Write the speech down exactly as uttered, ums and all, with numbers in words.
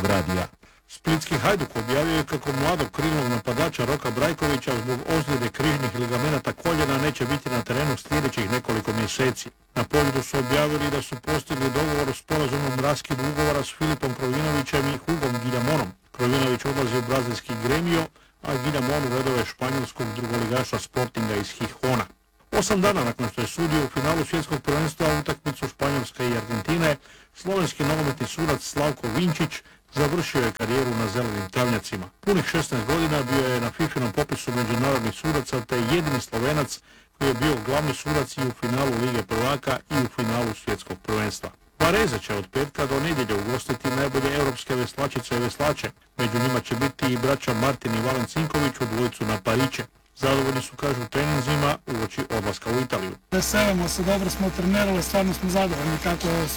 radija. Splitski Hajduk objavio je kako mladog krilnog napadača Roka Brajkovića zbog ozljede križnih ligamenata koljena neće biti na terenu sljedećih nekoliko mjeseci. Na Poljudu su objavili da su postigli dogovor o sporazumnom raskidu ugovora s Filipom Krovinovićem i Hugom Guillamonom. Krovinović odlazi u brazilski Gremio, a Guillamon u redove španjolskog drugoligaša Sportinga iz Gijona. Osam dana nakon što je sudio u finalu svjetskog prvenstva utakmicu Španjolske i Argentine, slovenski nogometni sudac Slavko Vinčić završio je karijeru na zelenim travnjacima. Punih šesnaest godina bio je na fifinom popisu međunarodnih sudaca te jedini Slovenac koji je bio glavni sudac i u finalu Lige prvaka i u finalu svjetskog prvenstva. Vareze će od petka do nedjelje ugostiti najbolje europske veslačice i veslače. Među njima će biti i braća Martin i Valen Cinković u dvojicu na pariće. Zadovoljni su, kažu, treninzima uoči odlaska u Italiju. Veselimo se, dobro smo trenirali, stvarno smo zadovoljni kako